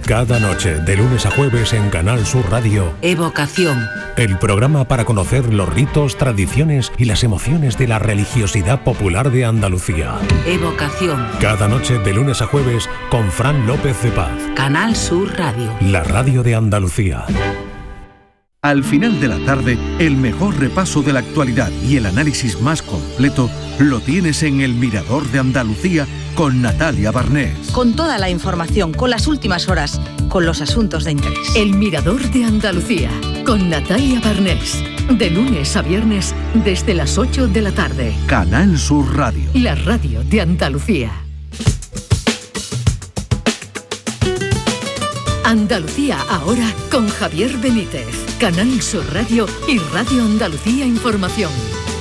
Cada noche, de lunes a jueves en Canal Sur Radio. Evocación. El programa para conocer los ritos, tradiciones y las emociones de la religiosidad popular de Andalucía. Evocación. Cada noche, de lunes a jueves, con Fran López de Paz. Canal Sur Radio. La radio de Andalucía. Al final de la tarde, el mejor repaso de la actualidad y el análisis más completo lo tienes en El Mirador de Andalucía con Natalia Barnés. Con toda la información, con las últimas horas, con los asuntos de interés. El Mirador de Andalucía con Natalia Barnés. De lunes a viernes desde las 8 de la tarde. Canal Sur Radio. La radio de Andalucía. Andalucía ahora con Javier Benítez. Canal Sur Radio y Radio Andalucía Información.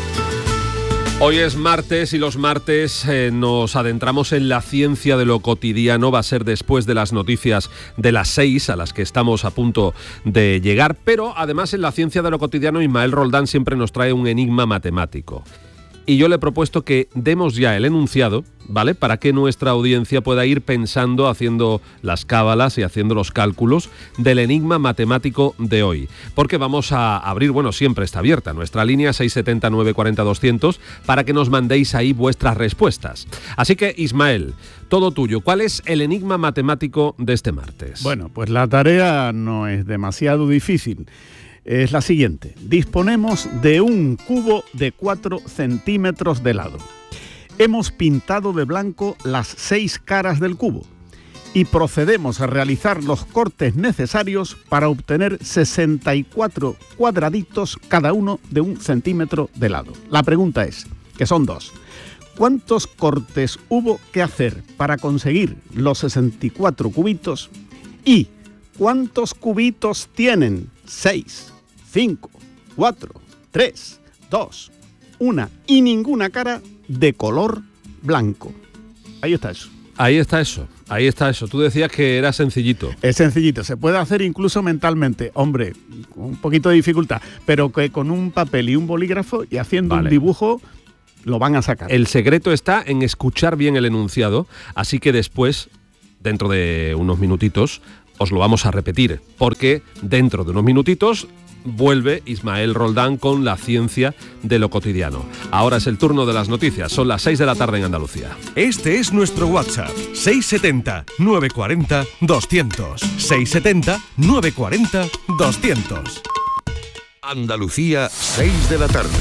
Hoy es martes y los martes nos adentramos en la ciencia de lo cotidiano. Va a ser después de las noticias de las 6 a las que estamos a punto de llegar. Pero además en la ciencia de lo cotidiano Ismael Roldán siempre nos trae un enigma matemático. Y yo le he propuesto que demos ya el enunciado, ¿vale? Para que nuestra audiencia pueda ir pensando, haciendo las cábalas y haciendo los cálculos del enigma matemático de hoy. Porque vamos a abrir, siempre está abierta nuestra línea 670 940 200 para que nos mandéis ahí vuestras respuestas. Así que, Ismael, todo tuyo. ¿Cuál es el enigma matemático de este martes? Bueno, pues la tarea no es demasiado difícil. Es la siguiente. Disponemos de un cubo de 4 centímetros de lado. Hemos pintado de blanco las 6 caras del cubo y procedemos a realizar los cortes necesarios para obtener 64 cuadraditos cada uno de 1 centímetro de lado. La pregunta es, que son 2. ¿Cuántos cortes hubo que hacer para conseguir los 64 cubitos? ¿Y cuántos cubitos tienen 6, 5, 4, 3, 2, 1 y ninguna cara de color blanco? Ahí está eso. Ahí está eso. Tú decías que era sencillito. Es sencillito, se puede hacer incluso mentalmente. Hombre, con un poquito de dificultad, pero que con un papel y un bolígrafo y haciendo un dibujo lo van a sacar. El secreto está en escuchar bien el enunciado, así que después, dentro de unos minutitos, os lo vamos a repetir, porque dentro de unos minutitos vuelve Ismael Roldán con la ciencia de lo cotidiano. Ahora es el turno de las noticias, son las 6 de la tarde en Andalucía. Este es nuestro WhatsApp, 670 940 200. 670 940 200. Andalucía, 6 de la tarde.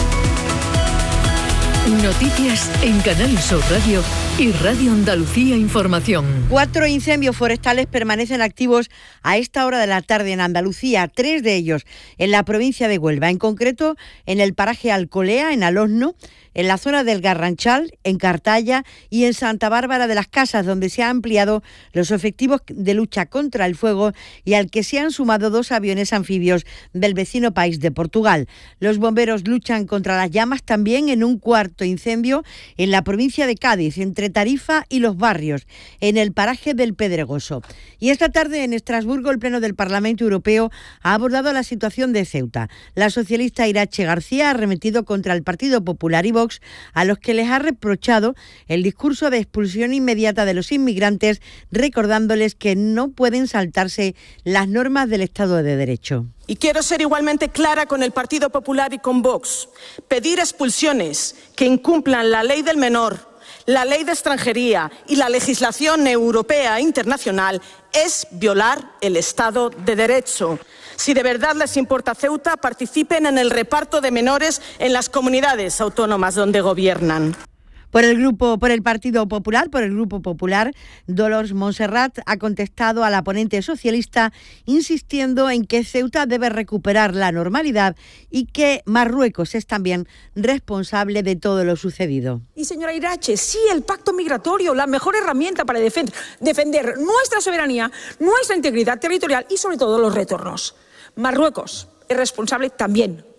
Noticias en Canal Sur Radio y Radio Andalucía Información. 4 incendios forestales permanecen activos a esta hora de la tarde en Andalucía, 3 de ellos en la provincia de Huelva, en concreto en el paraje Alcolea, en Alosno, en la zona del Garranchal, en Cartaya y en Santa Bárbara de las Casas, donde se han ampliado los efectivos de lucha contra el fuego y al que se han sumado 2 aviones anfibios del vecino país de Portugal. Los bomberos luchan contra las llamas también en un cuarto incendio en la provincia de Cádiz, entre Tarifa y Los Barrios, en el paraje del Pedregoso. Y esta tarde en Estrasburgo el Pleno del Parlamento Europeo ha abordado la situación de Ceuta. La socialista Irache García ha arremetido contra el Partido Popular y Vox, a los que les ha reprochado el discurso de expulsión inmediata de los inmigrantes, recordándoles que no pueden saltarse las normas del Estado de Derecho. Y quiero ser igualmente clara con el Partido Popular y con Vox. Pedir expulsiones que incumplan la ley del menor, la ley de extranjería y la legislación europea e internacional es violar el Estado de Derecho. Si de verdad les importa Ceuta, participen en el reparto de menores en las comunidades autónomas donde gobiernan. Por el Partido Popular, por el Grupo Popular, Dolors Montserrat ha contestado a la ponente socialista insistiendo en que Ceuta debe recuperar la normalidad y que Marruecos es también responsable de todo lo sucedido. Y señora Irache, sí, el pacto migratorio, la mejor herramienta para defender nuestra soberanía, nuestra integridad territorial y sobre todo los retornos. Marruecos es responsable también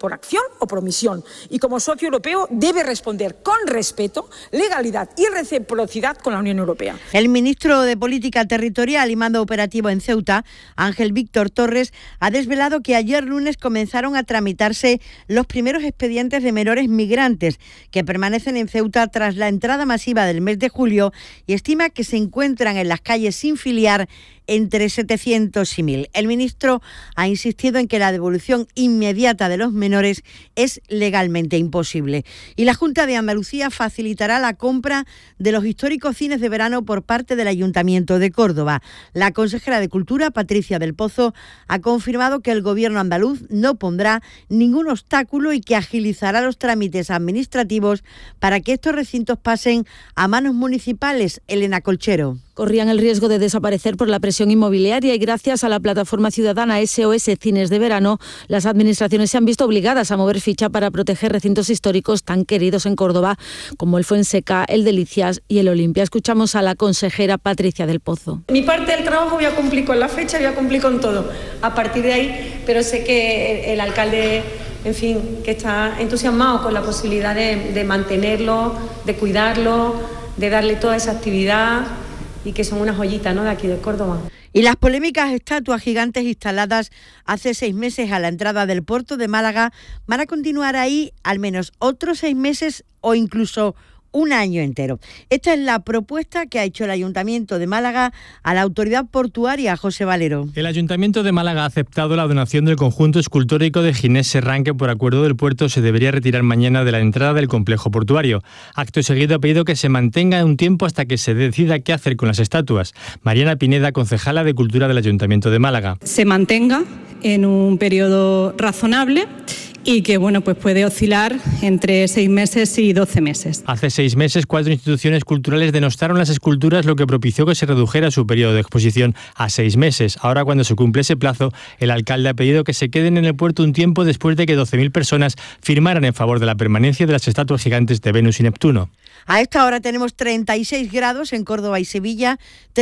por acción o por omisión. Y como socio europeo debe responder con respeto, legalidad y reciprocidad con la Unión Europea. El ministro de Política Territorial y Mando Operativo en Ceuta, Ángel Víctor Torres, ha desvelado que ayer lunes comenzaron a tramitarse los primeros expedientes de menores migrantes que permanecen en Ceuta tras la entrada masiva del mes de julio y estima que se encuentran en las calles sin filiar entre 700 y 1.000. El ministro ha insistido en que la devolución inmediata de los menores es legalmente imposible. Y la Junta de Andalucía facilitará la compra de los históricos cines de verano por parte del Ayuntamiento de Córdoba. La consejera de Cultura, Patricia del Pozo, ha confirmado que el Gobierno andaluz no pondrá ningún obstáculo y que agilizará los trámites administrativos para que estos recintos pasen a manos municipales. Elena Colchero. Corrían el riesgo de desaparecer por la presión inmobiliaria y gracias a la plataforma ciudadana SOS Cines de Verano, las administraciones se han visto obligadas a mover ficha para proteger recintos históricos tan queridos en Córdoba como el Fuenseca, el Delicias y el Olimpia. Escuchamos a la consejera Patricia del Pozo. Mi parte del trabajo voy a cumplir con la fecha, voy a cumplir con todo. A partir de ahí, pero sé que el alcalde, en fin, que está entusiasmado con la posibilidad de mantenerlo, de cuidarlo, de darle toda esa actividad, y que son una joyita, ¿no?, de aquí de Córdoba. Y las polémicas estatuas gigantes instaladas hace 6 meses a la entrada del puerto de Málaga van a continuar ahí al menos otros 6 meses o incluso un año entero. Esta es la propuesta que ha hecho el Ayuntamiento de Málaga a la autoridad portuaria. José Valero. El Ayuntamiento de Málaga ha aceptado la donación del conjunto escultórico de Ginés Serrán, que por acuerdo del puerto se debería retirar mañana de la entrada del complejo portuario. Acto seguido ha pedido que se mantenga un tiempo hasta que se decida qué hacer con las estatuas. Mariana Pineda, concejala de Cultura del Ayuntamiento de Málaga. Se mantenga en un periodo razonable y que pues puede oscilar entre 6 meses y 12 meses. Hace 6 meses, 4 instituciones culturales denostaron las esculturas, lo que propició que se redujera su periodo de exposición a 6 meses. Ahora, cuando se cumple ese plazo, el alcalde ha pedido que se queden en el puerto un tiempo después de que 12.000 personas firmaran en favor de la permanencia de las estatuas gigantes de Venus y Neptuno. A esta hora tenemos 36 grados en Córdoba y Sevilla,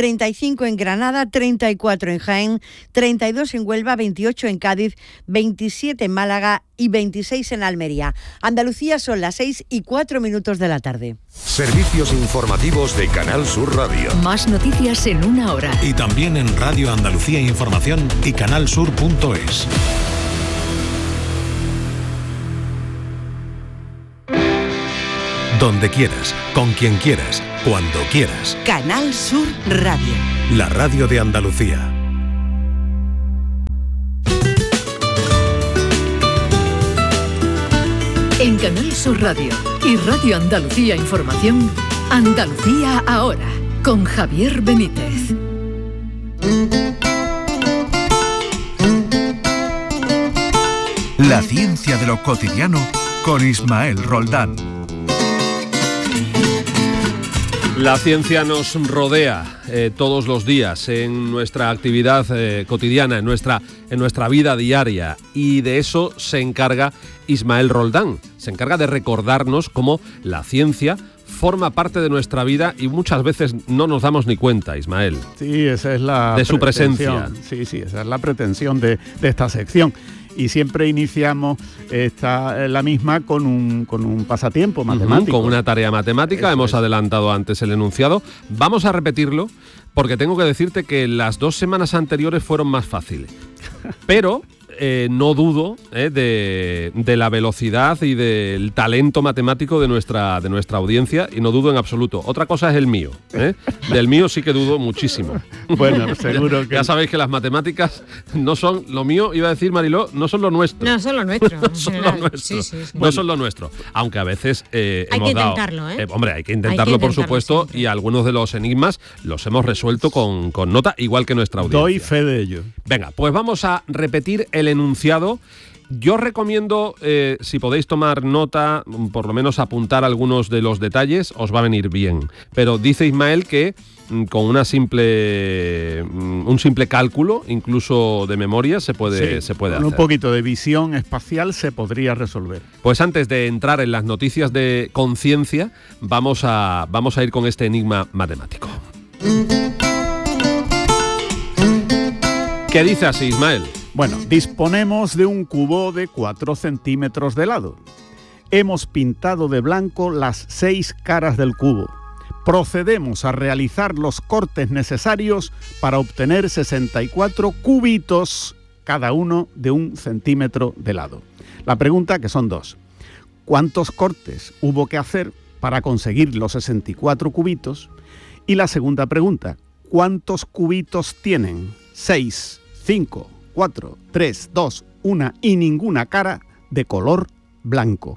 35 en Granada, 34 en Jaén, 32 en Huelva, 28 en Cádiz, 27 en Málaga y 26 en Almería. Andalucía, son las 6:04 de la tarde. Servicios informativos de Canal Sur Radio. Más noticias en una hora. Y también en Radio Andalucía Información y canalsur.es. Donde quieras, con quien quieras, cuando quieras. Canal Sur Radio. La radio de Andalucía. En Canal Sur Radio y Radio Andalucía Información, Andalucía ahora, con Javier Benítez. La ciencia de lo cotidiano con Ismael Roldán. La ciencia nos rodea todos los días en nuestra actividad cotidiana, en nuestra vida diaria, y de eso se encarga Ismael Roldán. Se encarga de recordarnos cómo la ciencia forma parte de nuestra vida y muchas veces no nos damos ni cuenta, Ismael. Sí, esa es la de su presencia. Sí, esa es la pretensión de esta sección. Y siempre iniciamos la misma con un pasatiempo matemático. Con una tarea matemática. Hemos adelantado antes el enunciado. Vamos a repetirlo porque tengo que decirte que las 2 semanas anteriores fueron más fáciles. Pero no dudo de la velocidad y del talento matemático de nuestra audiencia, y no dudo en absoluto. Otra cosa es el mío. Del mío sí que dudo muchísimo. Bueno, seguro que... Ya sabéis que las matemáticas no son lo mío, iba a decir Mariló, no son lo nuestro. No son lo nuestro. No son lo nuestro. Sí. No son lo nuestro. Aunque a veces hay que intentarlo, hombre, hay que intentarlo, por supuesto, siempre. Y algunos de los enigmas los hemos resuelto con nota, igual que nuestra audiencia. Doy fe de ello. Venga, pues vamos a repetir el enunciado. Yo recomiendo, si podéis tomar nota, por lo menos apuntar algunos de los detalles, os va a venir bien. Pero dice Ismael que con un simple cálculo, incluso de memoria, se puede hacer. Con un poquito de visión espacial se podría resolver. Pues antes de entrar en las noticias de conciencia, vamos a ir con este enigma matemático. ¿Qué dice así, Ismael? Bueno, disponemos de un cubo de 4 centímetros de lado. Hemos pintado de blanco las 6 caras del cubo. Procedemos a realizar los cortes necesarios para obtener 64 cubitos, cada uno de 1 centímetro de lado. La pregunta, que son 2. ¿Cuántos cortes hubo que hacer para conseguir los 64 cubitos? Y la segunda pregunta, ¿cuántos cubitos tienen 6, 5, 4, 3, 2, 1 y ninguna cara de color blanco?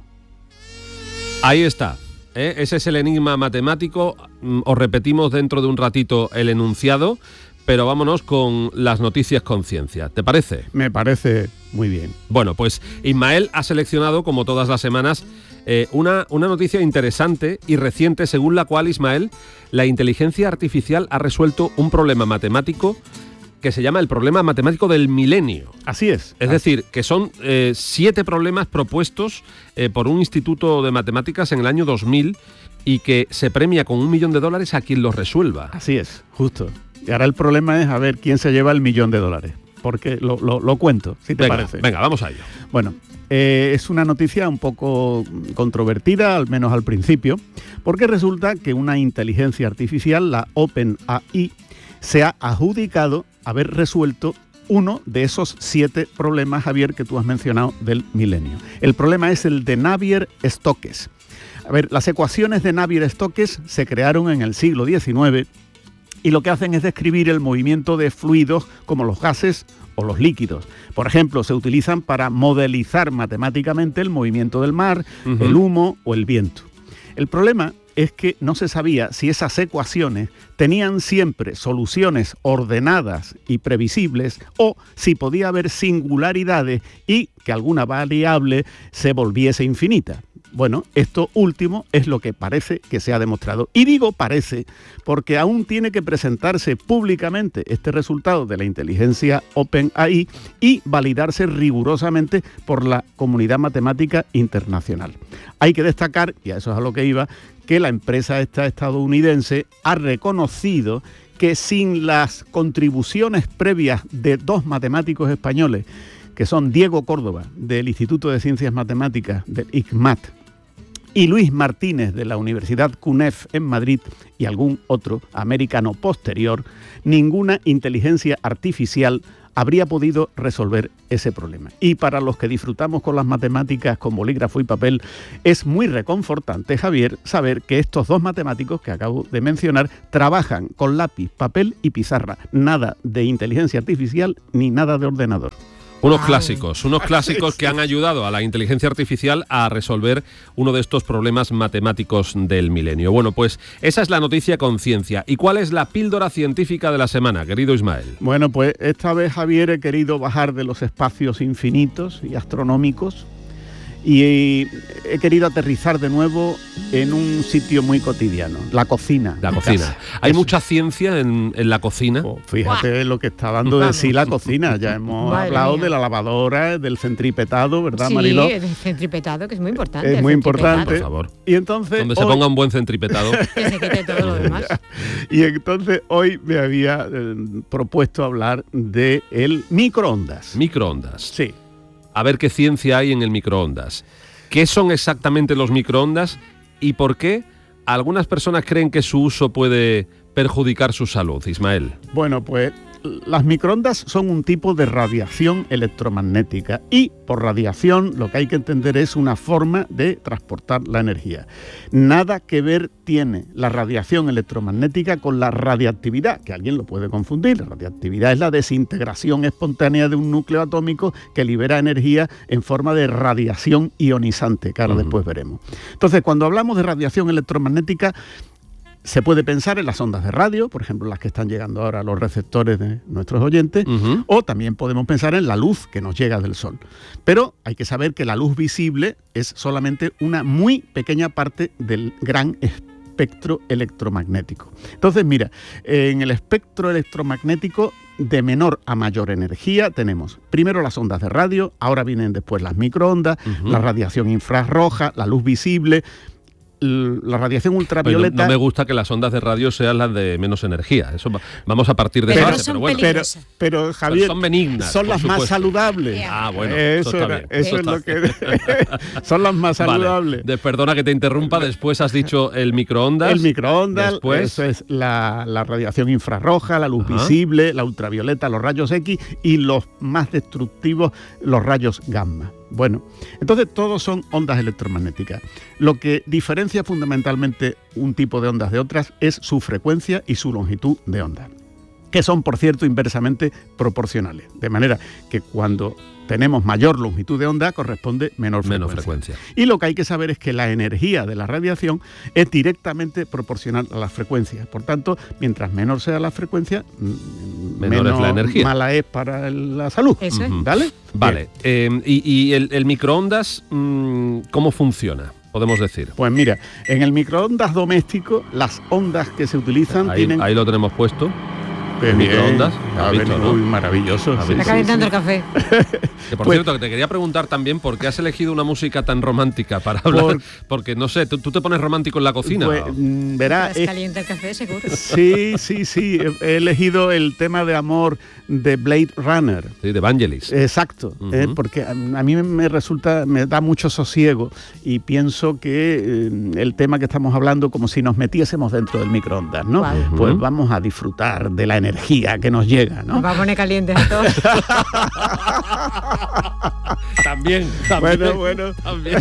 Ahí está. Ese es el enigma matemático. Os repetimos dentro de un ratito el enunciado, pero vámonos con las noticias con ciencia. ¿Te parece? Me parece muy bien. Bueno, pues Ismael ha seleccionado, como todas las semanas, una noticia interesante y reciente, según la cual, Ismael, la inteligencia artificial ha resuelto un problema matemático que se llama el problema matemático del milenio. Así es. Es decir, que son 7 problemas propuestos por un instituto de matemáticas en el año 2000 y que se premia con $1 millón a quien los resuelva. Así es, justo. Y ahora el problema es a ver quién se lleva el $1 millón. Porque lo cuento, si te parece. Venga, vamos a ello. Bueno, es una noticia un poco controvertida, al menos al principio, porque resulta que una inteligencia artificial, la OpenAI, se ha adjudicado haber resuelto uno de esos 7 problemas, Javier, que tú has mencionado del milenio. El problema es el de Navier-Stokes. A ver, las ecuaciones de Navier-Stokes se crearon en el siglo XIX y lo que hacen es describir el movimiento de fluidos como los gases o los líquidos. Por ejemplo, se utilizan para modelizar matemáticamente el movimiento del mar, el humo o el viento. El problema es que no se sabía si esas ecuaciones tenían siempre soluciones ordenadas y previsibles o si podía haber singularidades y que alguna variable se volviese infinita. Bueno, esto último es lo que parece que se ha demostrado. Y digo parece porque aún tiene que presentarse públicamente este resultado de la inteligencia OpenAI y validarse rigurosamente por la comunidad matemática internacional. Hay que destacar, y a eso es a lo que iba, que la empresa esta estadounidense ha reconocido que sin las contribuciones previas de 2 matemáticos españoles, que son Diego Córdoba, del Instituto de Ciencias Matemáticas, del ICMAT, y Luis Martínez, de la Universidad CUNEF en Madrid, y algún otro americano posterior, ninguna inteligencia artificial habría podido resolver ese problema. Y para los que disfrutamos con las matemáticas con bolígrafo y papel, es muy reconfortante, Javier, saber que estos 2 matemáticos que acabo de mencionar trabajan con lápiz, papel y pizarra. Nada de inteligencia artificial ni nada de ordenador. Unos clásicos que han ayudado a la inteligencia artificial a resolver uno de estos problemas matemáticos del milenio. Bueno, pues esa es la noticia con ciencia. ¿Y cuál es la píldora científica de la semana, querido Ismael? Bueno, pues esta vez, Javier, he querido bajar de los espacios infinitos y astronómicos y he querido aterrizar de nuevo en un sitio muy cotidiano, la cocina. La cocina. ¿Hay mucha ciencia en la cocina? Oh, fíjate lo que está dando de sí la cocina. Ya hemos hablado de la lavadora, del centripetado, ¿verdad, Mariló? Sí, el centripetado, que es muy importante. Es muy importante. Por favor. Y entonces, donde se ponga un buen centripetado. Que se quite todo lo demás. Y entonces hoy me había propuesto hablar de el microondas. Microondas. Sí. A ver qué ciencia hay en el microondas. ¿Qué son exactamente los microondas y por qué algunas personas creen que su uso puede perjudicar su salud, Ismael? Bueno, pues las microondas son un tipo de radiación electromagnética y por radiación lo que hay que entender es una forma de transportar la energía. Nada que ver tiene la radiación electromagnética con la radiactividad, que alguien lo puede confundir. La radiactividad es la desintegración espontánea de un núcleo atómico que libera energía en forma de radiación ionizante, que ahora después veremos. Entonces, cuando hablamos de radiación electromagnética, se puede pensar en las ondas de radio, por ejemplo, las que están llegando ahora a los receptores de nuestros oyentes, o también podemos pensar en la luz que nos llega del sol. Pero hay que saber que la luz visible es solamente una muy pequeña parte del gran espectro electromagnético. Entonces, mira, en el espectro electromagnético de menor a mayor energía tenemos primero las ondas de radio, ahora vienen después las microondas, la radiación infrarroja, la luz visible, la radiación ultravioleta... No me gusta que las ondas de radio sean las de menos energía. Eso vamos a partir de esa base, pero bueno. Pero Javier, son benignas, son las más saludables. Ah, bueno, eso es lo que... son las más saludables. Vale. Perdona que te interrumpa, después has dicho el microondas. El microondas, después... eso es la radiación infrarroja, la luz visible, la ultravioleta, los rayos X y los más destructivos, los rayos gamma. Bueno, entonces todos son ondas electromagnéticas. Lo que diferencia fundamentalmente un tipo de ondas de otras es su frecuencia y su longitud de onda, que son, por cierto, inversamente proporcionales. De manera que cuando tenemos mayor longitud de onda corresponde menor frecuencia. Y lo que hay que saber es que la energía de la radiación es directamente proporcional a las frecuencias. Por tanto, mientras menor sea la frecuencia, menor es la energía. Mala es para la salud. Eso es. ¿Vale? Vale. ¿Y el microondas cómo funciona? Podemos decir. Pues mira, en el microondas doméstico, las ondas que se utilizan tienen... Ahí lo tenemos puesto. Microondas, ¿no? Muy maravilloso. Está calentando el café. Que por cierto, que te quería preguntar también por qué has elegido una música tan romántica para hablar, porque no sé, ¿tú te pones romántico en la cocina? Pues, verás, calienta el café, seguro. Sí, he elegido el tema de amor de Blade Runner. Sí, de Vangelis. Exacto, porque a mí me da mucho sosiego y pienso que el tema que estamos hablando, como si nos metiésemos dentro del microondas, ¿no? Pues vamos a disfrutar de la energía que nos llega, ¿no? Nos va a poner calientes a todos. También. Bueno. También.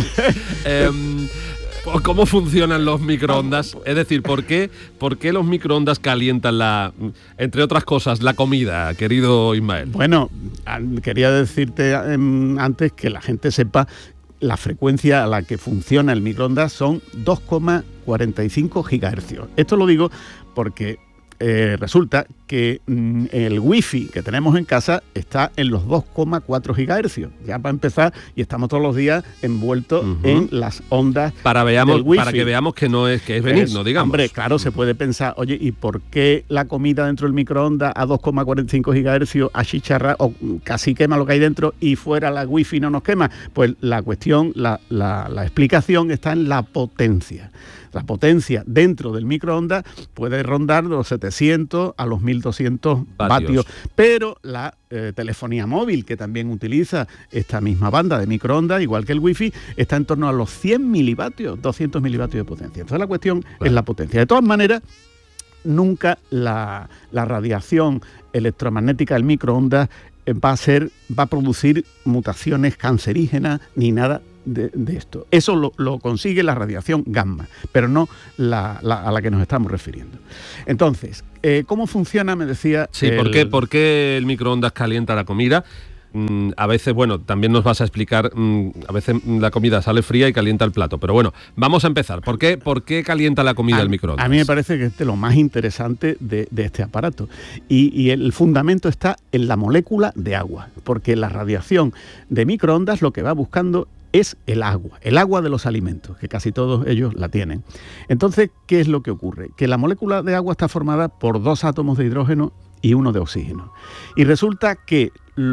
¿Cómo funcionan los microondas? Es decir, ¿por qué los microondas calientan entre otras cosas, la comida, querido Ismael? Bueno, quería decirte antes que la gente sepa la frecuencia a la que funciona el microondas son 2,45 gigahercios. Esto lo digo porque resulta que el wifi que tenemos en casa está en los 2,4 gigahercios. Ya para empezar, y estamos todos los días envueltos en las ondas del wifi. Para que veamos que es benigno, digamos. Hombre, claro, se puede pensar, oye, ¿y por qué la comida dentro del microondas a 2,45 gigahercios achicharra o casi quema lo que hay dentro y fuera la wifi no nos quema? Pues la cuestión, la explicación está en la potencia. La potencia dentro del microondas puede rondar de los 700 a los 1200 vatios. Pero la telefonía móvil, que también utiliza esta misma banda de microondas, igual que el wifi, está en torno a los 100 milivatios, 200 milivatios de potencia. Entonces la cuestión es la potencia. De todas maneras, nunca la radiación electromagnética del microondas va a producir mutaciones cancerígenas ni nada de esto. Eso lo consigue la radiación gamma, pero no a la que nos estamos refiriendo. Entonces, ¿cómo funciona? Me decía... Sí, ¿por qué el microondas calienta la comida? A veces, bueno, también nos vas a explicar, a veces la comida sale fría y calienta el plato, pero bueno, vamos a empezar. ¿Por qué calienta la comida el microondas? A mí me parece que es lo más interesante de este aparato y el fundamento está en la molécula de agua, porque la radiación de microondas lo que va buscando es el agua de los alimentos, que casi todos ellos la tienen. Entonces, ¿qué es lo que ocurre? Que la molécula de agua está formada por 2 átomos de hidrógeno y 1 de oxígeno. Y resulta que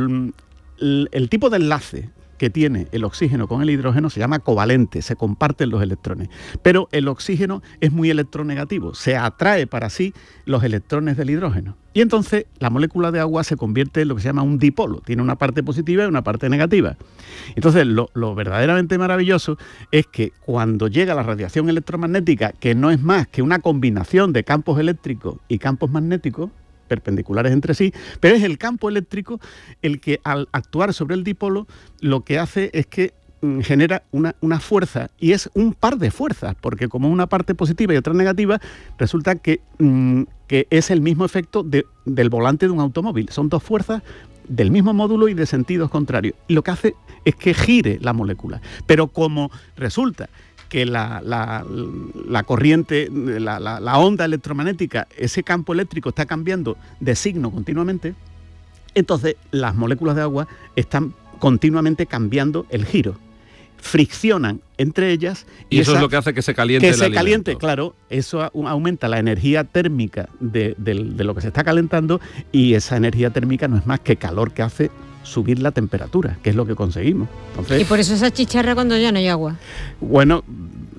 el tipo de enlace que tiene el oxígeno con el hidrógeno se llama covalente, se comparten los electrones. Pero el oxígeno es muy electronegativo, se atrae para sí los electrones del hidrógeno. Y entonces la molécula de agua se convierte en lo que se llama un dipolo, tiene una parte positiva y una parte negativa. Entonces lo verdaderamente maravilloso es que cuando llega la radiación electromagnética, que no es más que una combinación de campos eléctricos y campos magnéticos, perpendiculares entre sí, pero es el campo eléctrico el que al actuar sobre el dipolo lo que hace es que genera una fuerza, y es un par de fuerzas, porque como una parte positiva y otra negativa, resulta que es el mismo efecto del volante de un automóvil. Son 2 fuerzas del mismo módulo y de sentidos contrarios. Y lo que hace es que gire la molécula. Pero como resulta que la corriente, la onda electromagnética, ese campo eléctrico está cambiando de signo continuamente, entonces las moléculas de agua están continuamente cambiando el giro. Friccionan entre ellas y eso es lo que hace que se caliente el alimento. Caliente, claro, eso aumenta la energía térmica de lo que se está calentando, y esa energía térmica no es más que calor que hace subir la temperatura, que es lo que conseguimos. Entonces, y por eso esa chicharra cuando ya no hay agua. Bueno,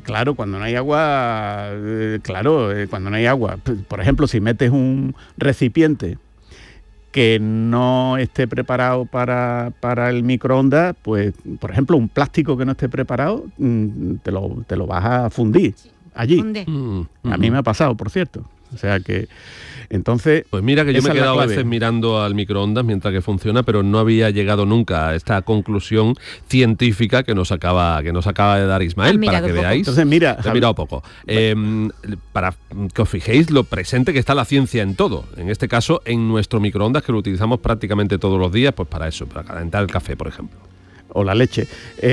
Claro, cuando no hay agua, cuando no hay agua. Por ejemplo, si metes un recipiente que no esté preparado para el microondas, pues, por ejemplo, un plástico que no esté preparado, te lo vas a fundir allí. A mí me ha pasado, por cierto. O sea que, entonces... Pues mira que yo me he quedado a veces mirando al microondas mientras que funciona, pero no había llegado nunca a esta conclusión científica que nos acaba de dar Ismael, para que veáis. Entonces, mira... He mirado poco. Para que os fijéis lo presente que está la ciencia en todo. En este caso, en nuestro microondas, que lo utilizamos prácticamente todos los días, pues para eso, para calentar el café, por ejemplo. O la leche.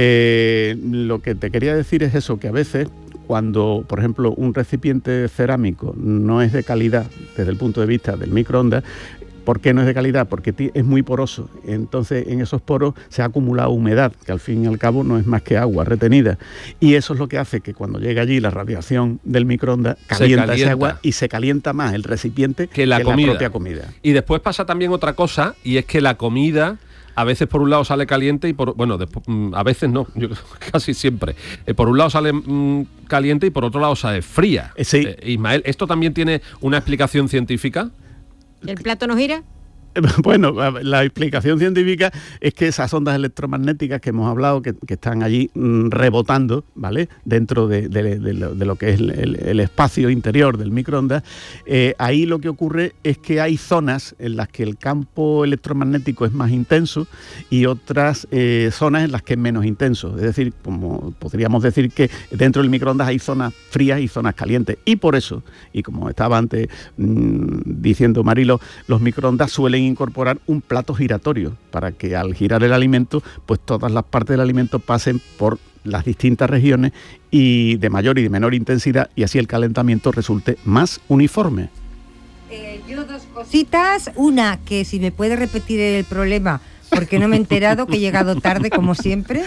Lo que te quería decir es eso, que a veces... Cuando, por ejemplo, un recipiente cerámico no es de calidad desde el punto de vista del microondas, ¿por qué no es de calidad? Porque es muy poroso. Entonces, en esos poros se ha acumulado humedad, que al fin y al cabo no es más que agua retenida. Y eso es lo que hace que cuando llega allí la radiación del microondas, calienta esa agua y se calienta más el recipiente que la propia comida. Y después pasa también otra cosa, y es que la comida... A veces por un lado sale caliente y a veces no, yo casi siempre. Por un lado sale caliente y por otro lado sale fría. Sí. Ismael, ¿esto también tiene una explicación científica? ¿El plato no gira? Bueno, la explicación científica es que esas ondas electromagnéticas que hemos hablado, que están allí rebotando, ¿vale?, dentro de lo que es el espacio interior del microondas, ahí lo que ocurre es que hay zonas en las que el campo electromagnético es más intenso y otras zonas en las que es menos intenso. Es decir, como podríamos decir que dentro del microondas hay zonas frías y zonas calientes. Y por eso, y como estaba antes diciendo Marilo, los microondas suelen incorporar un plato giratorio para que al girar el alimento, pues todas las partes del alimento pasen por las distintas regiones y de mayor y de menor intensidad, y así el calentamiento resulte más uniforme. Yo dos cositas. Una, que si me puede repetir el problema, porque no me he enterado, que he llegado tarde como siempre,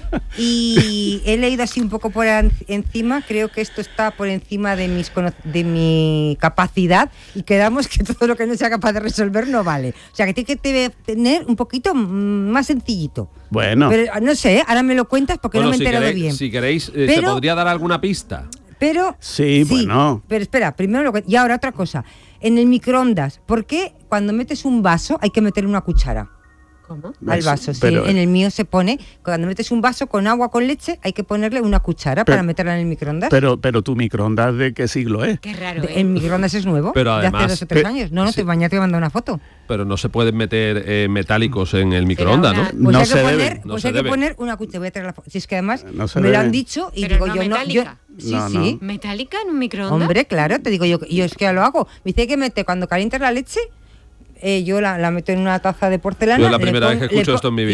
y he leído así un poco por encima. Creo que esto está por encima de mi capacidad, y quedamos que todo lo que no sea capaz de resolver no vale. O sea, que tiene que tener un poquito más sencillito. Bueno. Pero no sé, ahora me lo cuentas porque no me he enterado bien. Si queréis, ¿se podría dar alguna pista? Pero sí, bueno. Pero espera, primero y ahora otra cosa. En el microondas, ¿por qué cuando metes un vaso hay que meterle una cuchara? ¿Cómo? Al vaso, sí. En el mío se pone, cuando metes un vaso con agua con leche, hay que ponerle una cuchara para meterla en el microondas. Pero tu microondas, ¿de qué siglo es? Qué raro, El microondas es nuevo, pero además, de hace 2 o 3 años. No, sí. Mañana te voy a mandar una foto. Pero no se pueden meter metálicos en el microondas, ¿no? Pues no hay se que debe. Pues hay que poner una cuchara. Voy a traer la foto. Si es que además me lo han dicho y pero digo no yo metálica. Sí. ¿Metálica en un microondas? Hombre, claro, te digo yo es que ya lo hago. Me dice que mete cuando calientas la leche, yo la meto en una taza de porcelana. Yo es la primera vez que escucho esto en mi vida.